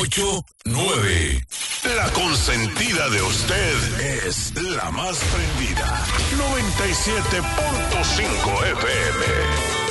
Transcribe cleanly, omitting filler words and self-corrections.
989. La consentida de usted es la más prendida. 97.5 FM.